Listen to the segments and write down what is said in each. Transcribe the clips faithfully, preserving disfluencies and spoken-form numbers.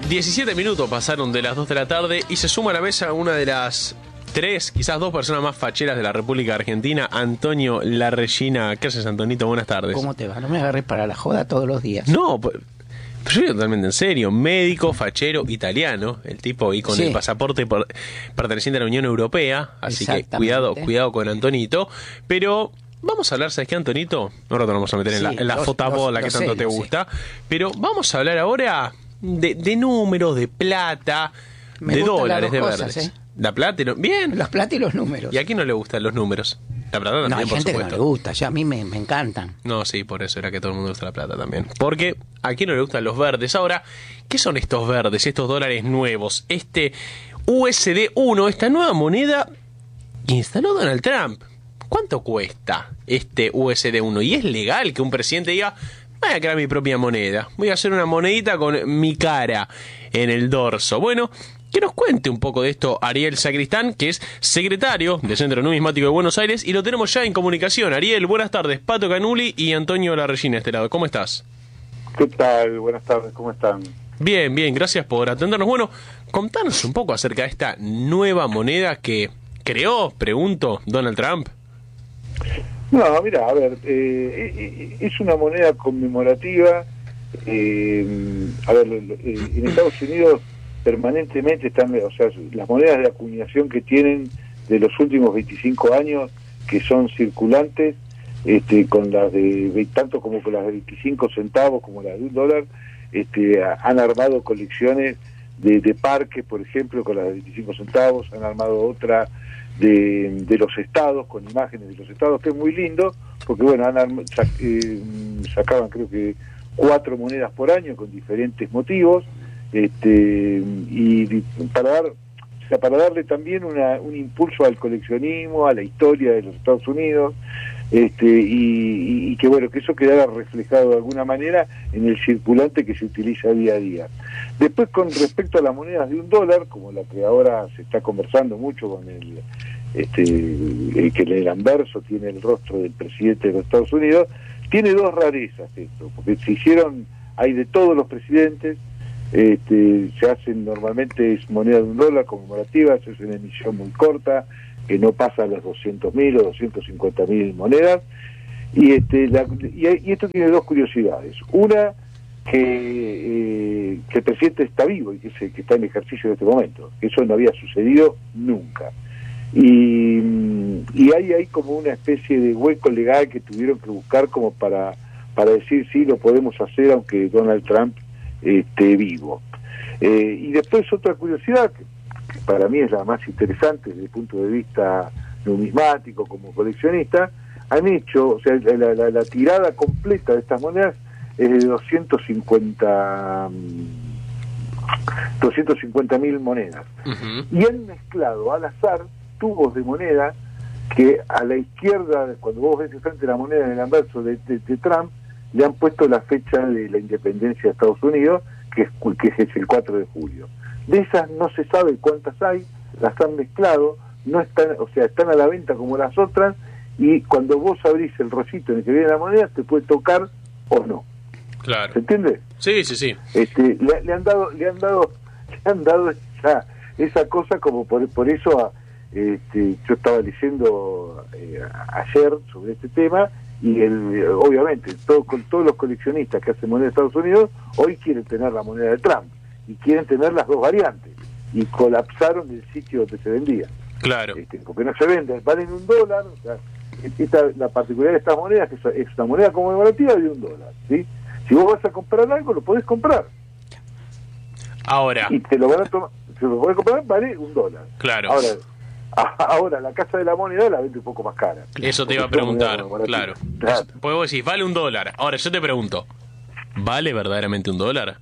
diecisiete minutos pasaron de las dos de la tarde y se suma a la mesa una de las tres, quizás dos personas más facheras de la República Argentina, Antonio Larrellina. ¿Qué haces, Antonito? Buenas tardes. ¿Cómo te va? No me agarres para la joda todos los días. No, pues, pero yo digo totalmente en serio. Médico, fachero, italiano. El tipo ahí con Sí. el pasaporte por, perteneciente a la Unión Europea. Así que cuidado, cuidado con Antonito. Pero vamos a hablar, ¿sabes qué, Antonito? Ahora te vamos a meter sí, en la, en la fotabola que tanto sé, te gusta. Sé. Pero vamos a hablar ahora de, de números, de plata, me de dólares, de cosas, verdes. ¿eh? La plata y los... Bien. Los plata y los números. ¿Y a quién no le gustan los números? La plata también, no, hay por gente supuesto. Que no le gusta, ya a mí me, me encantan. No, sí, por eso era que todo el mundo le gusta la plata también. Porque a quién no le gustan los verdes. Ahora, ¿qué son estos verdes, estos dólares nuevos? Este U S D uno, esta nueva moneda que instaló Donald Trump. ¿Cuánto cuesta este U S D uno? ¿Y es legal que un presidente diga: voy a crear mi propia moneda, voy a hacer una monedita con mi cara en el dorso? Bueno, que nos cuente un poco de esto Ariel Sacristán, que es secretario del Centro Numismático de Buenos Aires, y lo tenemos ya en comunicación. Ariel, buenas tardes. Pato Canuli y Antonio Larrellina a este lado. ¿Cómo estás? ¿Qué tal? Buenas tardes, ¿cómo están? Bien, bien, gracias por atendernos. Bueno, contanos un poco acerca de esta nueva moneda que creó, pregunto, Donald Trump. No, mira, a ver, eh, es una moneda conmemorativa. Eh, a ver, en Estados Unidos permanentemente están, o sea, las monedas de acuñación que tienen de los últimos veinticinco años, que son circulantes, este, con las de, tanto como con las de veinticinco centavos como las de un dólar, este, han armado colecciones de, de parques, por ejemplo, con las de veinticinco centavos, han armado otra de, de los estados, con imágenes de los estados, que es muy lindo, porque bueno, han arm, sac, eh, sacaban creo que cuatro monedas por año con diferentes motivos, este y para dar, o sea, para darle también una, un impulso al coleccionismo, a la historia de los Estados Unidos, este y, y que bueno, que eso quedara reflejado de alguna manera en el circulante que se utiliza día a día. Después, con respecto a las monedas de un dólar, como la que ahora se está conversando mucho con el este el que en el anverso tiene el rostro del presidente de los Estados Unidos, tiene dos rarezas esto, porque se hicieron, hay de todos los presidentes. Este, se hacen normalmente es moneda de un dólar conmemorativa, se hace una emisión muy corta que no pasa a los doscientos mil o doscientos cincuenta mil monedas, y este la, y, y esto tiene dos curiosidades. Una, que, eh, que el presidente está vivo y que, se, que está en ejercicio en este momento. Eso no había sucedido nunca, y, y hay ahí como una especie de hueco legal que tuvieron que buscar como para, para decir sí, lo podemos hacer aunque Donald Trump esté vivo. Eh, y después otra curiosidad, que, que para mí es la más interesante desde el punto de vista numismático como coleccionista, han hecho, o sea, la, la, la tirada completa de estas monedas es de doscientos cincuenta mil monedas. Uh-huh. Y han mezclado al azar tubos de moneda que a la izquierda, cuando vos ves frente a la moneda en el anverso de, de, de Trump, le han puesto la fecha de la independencia de Estados Unidos, que es, que es el cuatro de julio. De esas no se sabe cuántas hay, las han mezclado, no están, o sea, están a la venta como las otras, y cuando vos abrís el rollito en el que viene la moneda, te puede tocar o no. Claro. ¿Se entiende? Sí, sí, sí. Este, le, le han dado, le han dado, le han dado esa, esa cosa como por, por eso a, este, yo estaba leyendo eh, ayer sobre este tema. Y el, obviamente, todo, con todos los coleccionistas que hacen moneda de Estados Unidos, hoy quieren tener la moneda de Trump, y quieren tener las dos variantes, y colapsaron el sitio donde se vendía. Claro. Este, porque no se vende, valen un dólar, o sea, esta, la particularidad de estas monedas es que es una moneda conmemorativa de un dólar, ¿sí? Si vos vas a comprar algo, lo podés comprar. Ahora. Y te lo van a tomar, si lo podés comprar, vale un dólar. Claro. Ahora, Ahora, la Casa de la Moneda la vende un poco más cara. Eso te iba a preguntar, claro. claro. Pues vos decís, vale un dólar. Ahora, yo te pregunto, ¿vale verdaderamente un dólar?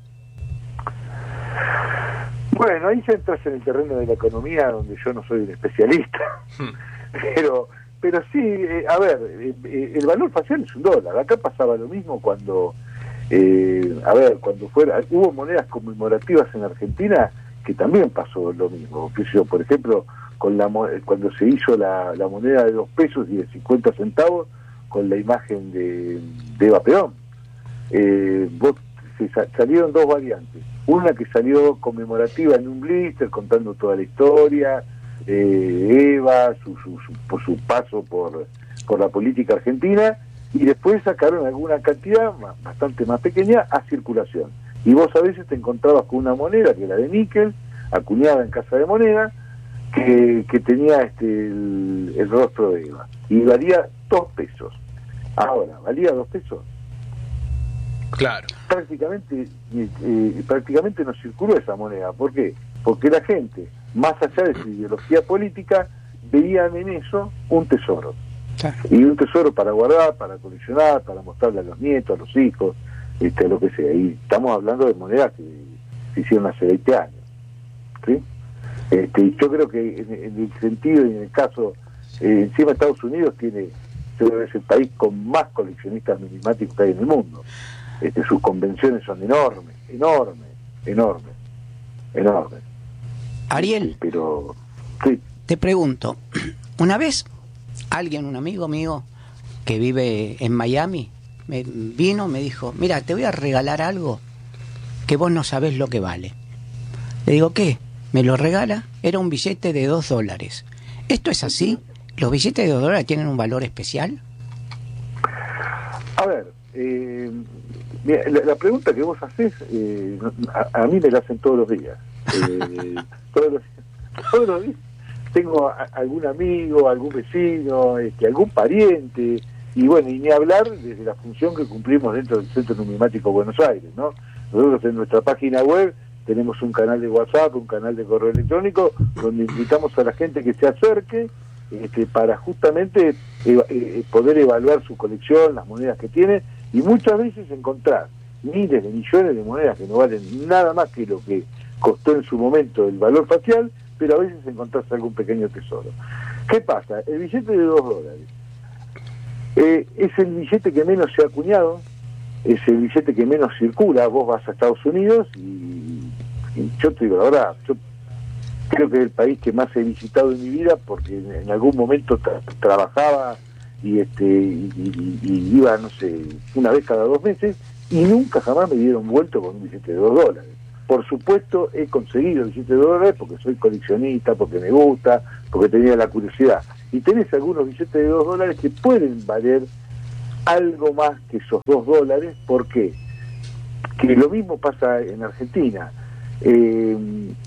Bueno, ahí ya entras en el terreno de la economía, donde yo no soy un especialista. Hmm. Pero pero sí, eh, a ver, eh, el valor facial es un dólar. Acá pasaba lo mismo cuando, eh, a ver, cuando fuera, hubo monedas conmemorativas en Argentina que también pasó lo mismo. Que yo, por ejemplo, con la cuando se hizo la, la moneda de dos pesos y de cincuenta centavos con la imagen de, de Eva Perón, eh, vos, se salieron dos variantes, una que salió conmemorativa en un blister contando toda la historia, eh, Eva, su, su, su, por su paso por, por la política argentina, y después sacaron alguna cantidad más, bastante más pequeña a circulación. Y vos a veces te encontrabas con una moneda, que era de níquel, acuñada en Casa de Moneda, que, que tenía este el, el rostro de Eva, y valía dos pesos. Ahora, ¿valía dos pesos? Claro. Prácticamente, eh, eh, prácticamente no circuló esa moneda. ¿Por qué? Porque la gente, más allá de su ideología política, veían en eso un tesoro. Claro. Y un tesoro para guardar, para coleccionar, para mostrarle a los nietos, a los hijos, este, lo que sea. Y estamos hablando de monedas que se hicieron hace veinte años. ¿Sí? Este, y yo creo que en, en el sentido y en el caso, eh, encima Estados Unidos tiene, yo creo que es el país con más coleccionistas numismáticos que hay en el mundo. Este, sus convenciones son enormes, enormes, enormes, enormes. Ariel, Pero, sí. te pregunto, una vez alguien, un amigo mío que vive en Miami, me vino, me dijo, mira, te voy a regalar algo que vos no sabés lo que vale. Le digo, ¿qué? ¿Me lo regala? Era un billete de dos dólares. ¿Esto es así? ¿Los billetes de dos dólares tienen un valor especial? A ver, eh, mira, la, la pregunta que vos hacés, eh, a, a mí me la hacen todos los días. Eh, todos, los, todos los días. Tengo a, a algún amigo, algún vecino, este, algún pariente, y bueno, y ni hablar desde la función que cumplimos dentro del Centro Numismático Buenos Aires, ¿no? Nosotros en nuestra página web tenemos un canal de WhatsApp, un canal de correo electrónico, donde invitamos a la gente que se acerque este, para justamente eh, eh, poder evaluar su colección, las monedas que tiene, y muchas veces encontrar miles de millones de monedas que no valen nada más que lo que costó en su momento el valor facial, pero a veces encontrás algún pequeño tesoro. ¿Qué pasa? El billete de dos dólares eh, es el billete que menos se ha acuñado, es el billete que menos circula. Vos vas a Estados Unidos y, y yo te digo la verdad, yo creo que es el país que más he visitado en mi vida, porque en, en algún momento tra trabajaba y este y, y, y iba, no sé, una vez cada dos meses, y nunca jamás me dieron vuelto con un billete de dos dólares. Por supuesto he conseguido el billete de dos dólares porque soy coleccionista, porque me gusta, porque tenía la curiosidad. Y tenés algunos billetes de dos dólares que pueden valer algo más que esos dos dólares. ¿Por qué? Que lo mismo pasa en Argentina. Eh,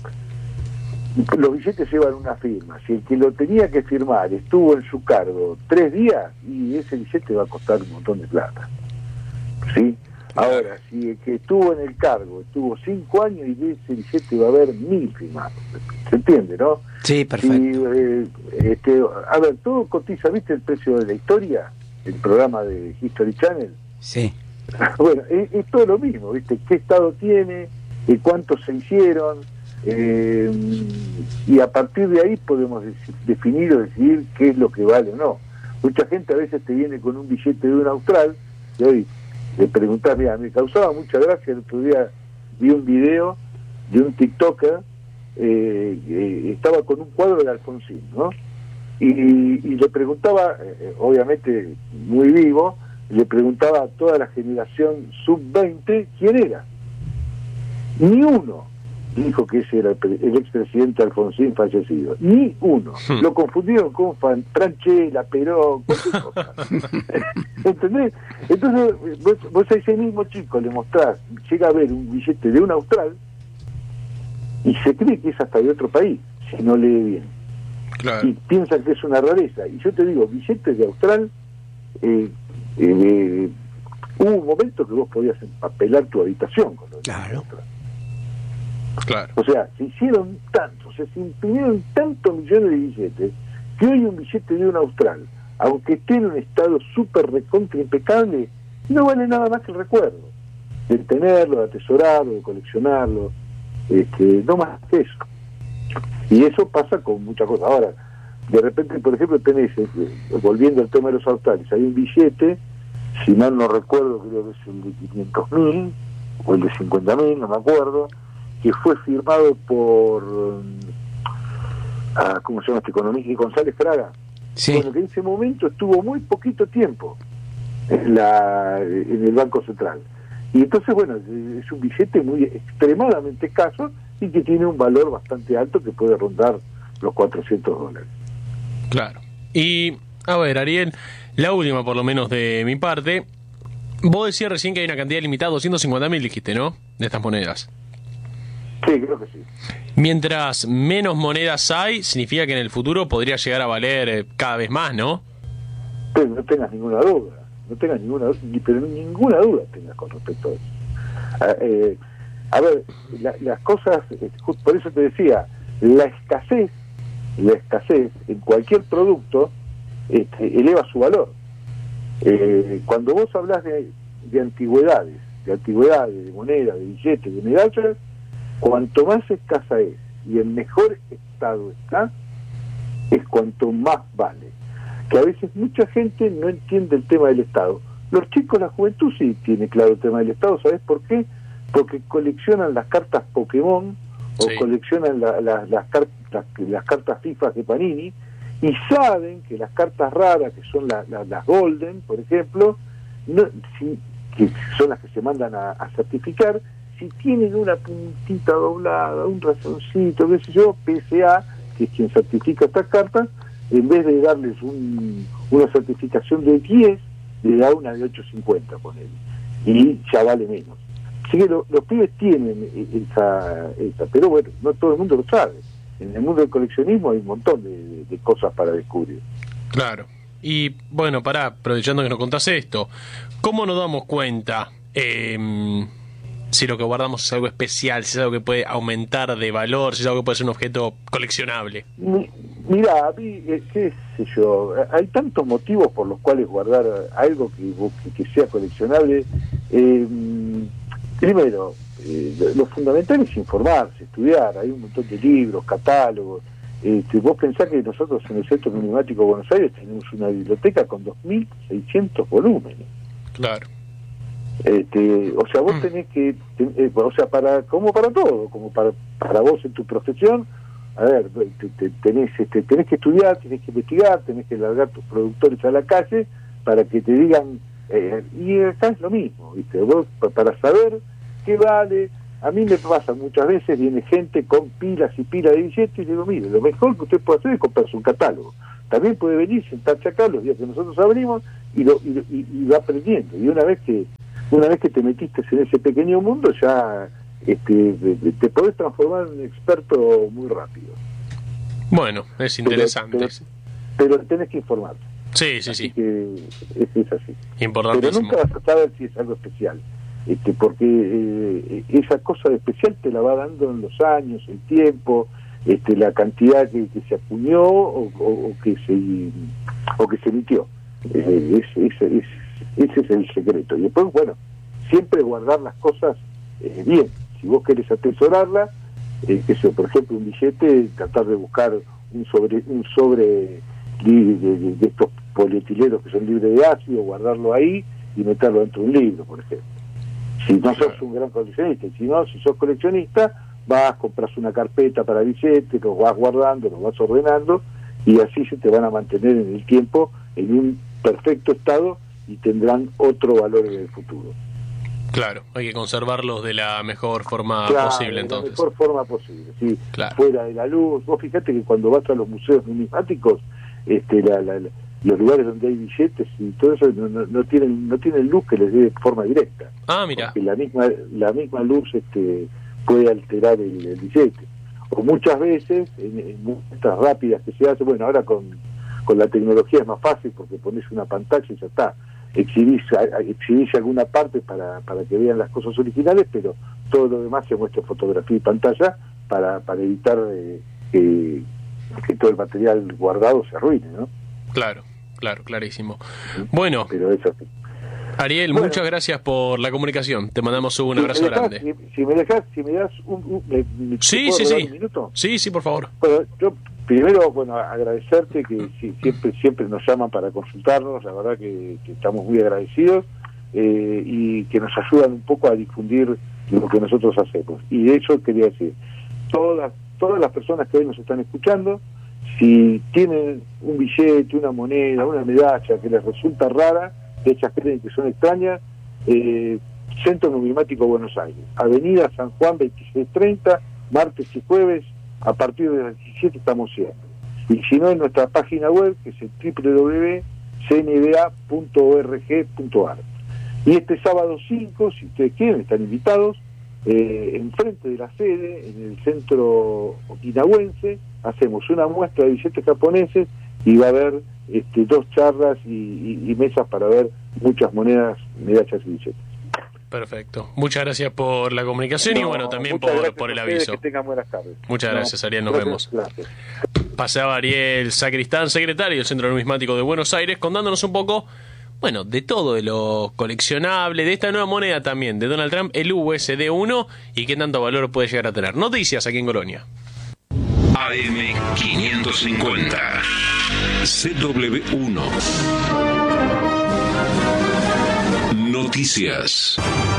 los billetes llevan una firma. Si el que lo tenía que firmar estuvo en su cargo tres días, y ese billete va a costar un montón de plata. ¿Sí? Ahora, si el que estuvo en el cargo estuvo cinco años, y de ese billete va a haber mil firmados. ¿Se entiende, no? Sí, perfecto. Y, eh, este, a ver, todo cotiza, ¿viste el precio de la historia? El programa de History Channel. Sí. Bueno, es, es todo lo mismo, ¿viste? ¿Qué estado tiene? Eh, ¿Cuántos se hicieron? Eh, y a partir de ahí podemos definir o decidir qué es lo que vale o no. Mucha gente a veces te viene con un billete de un austral, y hoy le preguntás, mira, me causaba mucha gracia, el otro día vi un video de un TikToker, eh, eh, estaba con un cuadro de Alfonsín, ¿no? Y, y le preguntaba, eh, obviamente muy vivo, le preguntaba a toda la generación sub veinte quién era. Ni uno dijo que ese era el, el expresidente Alfonsín fallecido. Ni uno. Hmm. Lo confundieron con Franchella, Perón, cualquier cosa. ¿Entendés? Entonces, vos, vos a ese mismo chico le mostrás, llega a ver un billete de un austral y se cree que es hasta de otro país, si no lee bien. Claro. Y piensan que es una rareza. Y yo te digo, billetes de austral, eh, eh, hubo un momento que vos podías empapelar tu habitación con los claro. billetes de austral. Claro. O sea, se hicieron tantos, o sea, se imprimieron tantos millones de billetes que hoy un billete de un austral, aunque esté en un estado súper recontra impecable, no vale nada más que el recuerdo de tenerlo, de atesorarlo, de coleccionarlo, este, no más que eso. Y eso pasa con muchas cosas. Ahora, de repente, por ejemplo, tenés, eh, volviendo al tema de los australes, hay un billete, si mal no recuerdo, creo que es el de quinientos mil o el de cincuenta mil, no me acuerdo, que fue firmado por, ah, ¿cómo se llama este economista? González Fraga. Sí. Bueno, que en ese momento estuvo muy poquito tiempo en, la, en el Banco Central. Y entonces, bueno, es un billete muy extremadamente escaso y que tiene un valor bastante alto que puede rondar los cuatrocientos dólares. Claro. Y, a ver, Ariel, la última por lo menos de mi parte. Vos decías recién que hay una cantidad limitada, doscientos cincuenta mil dijiste, ¿no? De estas monedas. Sí, creo que sí. Mientras menos monedas hay, significa que en el futuro podría llegar a valer eh, cada vez más, ¿no? Pero no tengas ninguna duda, no tengas ninguna duda, pero ninguna duda tengas con respecto a eso. A, eh, a ver, la, las cosas, eh, por eso te decía, la escasez, la escasez en cualquier producto este, eleva su valor. Eh, cuando vos hablas de, de antigüedades, de antigüedades, de monedas, de billetes, de medallas, cuanto más escasa es y en mejor estado está, es cuanto más vale. Que a veces mucha gente no entiende el tema del Estado. Los chicos, la juventud sí tiene claro el tema del Estado, ¿sabes por qué? Porque coleccionan las cartas Pokémon o sí. coleccionan la, la, las, car las, las cartas FIFA de Panini y saben que las cartas raras, que son la, la, las Golden, por ejemplo, no, si, que son las que se mandan a, a certificar, si tienen una puntita doblada, un razoncito, qué sé yo, P S A, que es quien certifica estas cartas, en vez de darles un, una certificación de diez, le da una de ocho cincuenta, ponele, y ya vale menos. Así que lo, los pibes tienen esa, esa, pero bueno, no todo el mundo lo sabe. En el mundo del coleccionismo hay un montón de, de, de cosas para descubrir. Claro. Y bueno, pará, aprovechando que nos contás esto, ¿cómo nos damos cuenta eh, si lo que guardamos es algo especial, si es algo que puede aumentar de valor, si es algo que puede ser un objeto coleccionable? Mira, a mí, qué sé yo, hay tantos motivos por los cuales guardar algo que, que, que sea coleccionable. Eh, primero, eh, lo fundamental es informarse, estudiar, hay un montón de libros, catálogos. Este, vos pensás que nosotros en el Centro Numismático de Buenos Aires tenemos una biblioteca con dos mil seiscientos volúmenes. Claro. Este, o sea, vos tenés que, ten, eh, o sea, para como para todo, como para para vos en tu profesión, a ver, te, te, tenés este, tenés que estudiar, tenés que investigar, tenés que largar tus productores a la calle para que te digan, eh, y acá es lo mismo, ¿viste? Vos para saber qué vale. A mí me pasa muchas veces, viene gente con pilas y pilas de billetes y digo, mire, lo mejor que usted puede hacer es comprarse un catálogo. También puede venir, sentarse acá los días que nosotros abrimos y lo y, y, y va aprendiendo. Y una vez que una vez que te metiste en ese pequeño mundo, ya este, te podés transformar en un experto muy rápido. Bueno, es interesante. Pero, pero, pero tenés que informarte. Sí, sí, así sí. Que es, es así. Importantísimo. Pero nunca vas a saber si es algo especial. Este, porque eh, esa cosa de especial te la va dando en los años, el tiempo, este, la cantidad que, que se acuñó o, o, o que se o que se emitió. Eh, es, es, es, ese es el secreto. Y después, bueno, siempre guardar las cosas eh, bien. Si vos querés atesorarlas, eh, que sea, por ejemplo, un billete, tratar de buscar un sobre un sobre de, de, de estos polietilenos que son libres de ácido, guardarlo ahí y meterlo dentro de un libro, por ejemplo. Si no sos un gran coleccionista, y si no, si sos coleccionista, vas, compras una carpeta para billetes, los vas guardando, los vas ordenando, y así se te van a mantener en el tiempo en un perfecto estado y tendrán otro valor en el futuro. Claro, hay que conservarlos de la mejor forma claro, posible, entonces. De la mejor forma posible, sí. Claro. Fuera de la luz. Vos fíjate que cuando vas a los museos numismáticos, este, la, la, la, los lugares donde hay billetes y todo eso no, no, no tienen no tienen luz que les dé de forma directa. Ah, mira. Porque la misma la misma luz este, puede alterar el, el billete. O muchas veces, en, en muestras rápidas que se hacen, bueno, ahora con, con la tecnología es más fácil porque pones una pantalla y ya está. Exhibís, exhibís alguna parte para, para que vean las cosas originales, pero todo lo demás se muestra en fotografía y pantalla para, para evitar eh, que, que todo el material guardado se arruine, ¿no? Claro, claro, clarísimo. Bueno, pero eso sí. Ariel, bueno, muchas gracias por la comunicación. Te mandamos un si abrazo me dejás, grande. Si, si me dejas, si me das un, un me, me, sí, sí, sí. un minuto. Sí, sí, por favor. Bueno, yo primero, bueno, agradecerte que si, siempre siempre nos llaman para consultarnos, la verdad que, que estamos muy agradecidos eh, y que nos ayudan un poco a difundir lo que nosotros hacemos. Y de hecho quería decir, todas todas las personas que hoy nos están escuchando, si tienen un billete, una moneda, una medalla que les resulta rara, que ellas creen que son extrañas, eh, Centro Numismático Buenos Aires, Avenida San Juan veintiséis treinta, martes y jueves, a partir de las diecisiete estamos siempre. Y si no, en nuestra página web, que es el doble u doble u doble u punto c n b a punto org punto a r. Y este sábado cinco, si ustedes quieren, están invitados, eh, enfrente de la sede, en el centro okinawense, hacemos una muestra de billetes japoneses y va a haber este, dos charlas y, y, y mesas para ver muchas monedas, medallas y billetes. Perfecto. Muchas gracias por la comunicación no, y bueno, también por, por el aviso. Que tengan buenas tardes. Muchas no, gracias, Ariel. Nos gracias, vemos. Gracias. Pasaba Ariel Sacristán, secretario del Centro Numismático de Buenos Aires, contándonos un poco, bueno, de todo, de lo coleccionable, de esta nueva moneda también, de Donald Trump, el U S D uno, y qué tanto valor puede llegar a tener. Noticias aquí en Colonia. A M quinientos cincuenta, C W uno. Noticias.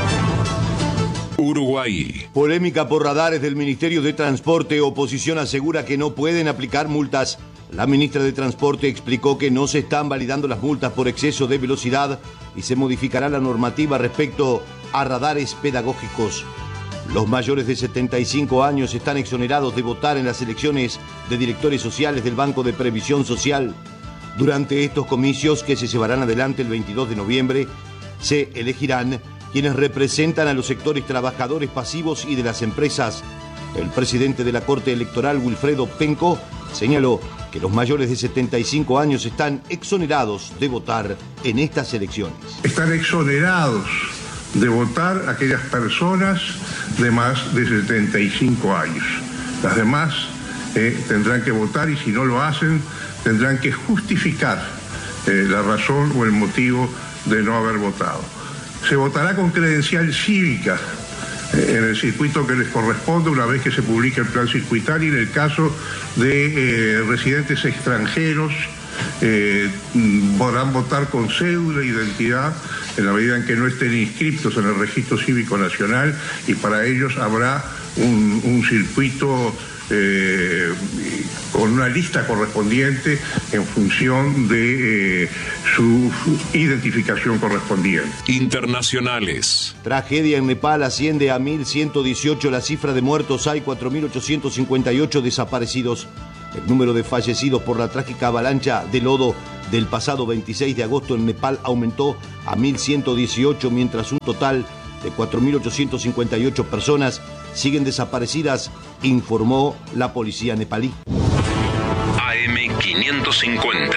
Uruguay. Polémica por radares del Ministerio de Transporte. Oposición asegura que no pueden aplicar multas. La ministra de Transporte explicó que no se están validando las multas por exceso de velocidad y se modificará la normativa respecto a radares pedagógicos. Los mayores de setenta y cinco años están exonerados de votar en las elecciones de directores sociales del Banco de Previsión Social. Durante estos comicios, que se llevarán adelante el veintidós de noviembre, se elegirán quienes representan a los sectores trabajadores pasivos y de las empresas. El presidente de la Corte Electoral, Wilfredo Penco, señaló que los mayores de setenta y cinco años están exonerados de votar en estas elecciones. Están exonerados de votar aquellas personas de más de setenta y cinco años. Las demás eh, tendrán que votar y si no lo hacen, tendrán que justificar eh, la razón o el motivo de no haber votado. Se votará con credencial cívica eh, en el circuito que les corresponde una vez que se publique el plan circuital y en el caso de eh, residentes extranjeros eh, podrán votar con cédula e identidad en la medida en que no estén inscriptos en el Registro Cívico Nacional y para ellos habrá un, un circuito Eh, con una lista correspondiente en función de eh, su identificación correspondiente. Internacionales. Tragedia en Nepal asciende a mil ciento dieciocho la cifra de muertos, hay cuatro mil ochocientos cincuenta y ocho desaparecidos. El número de fallecidos por la trágica avalancha de lodo del pasado veintiséis de agosto en Nepal aumentó a mil ciento dieciocho, mientras un total de cuatro mil ochocientos cincuenta y ocho personas siguen desaparecidas, informó la policía nepalí. A M quinientos cincuenta.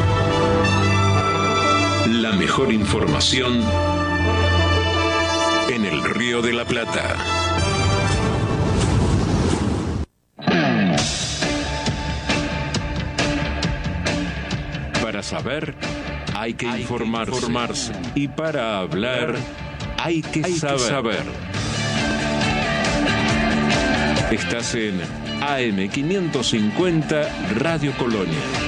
La mejor información en el Río de la Plata. Para saber, hay que, hay informarse. que informarse. Y para hablar, hay que hay saber. Que saber. Estás en A M quinientos cincuenta Radio Colonia.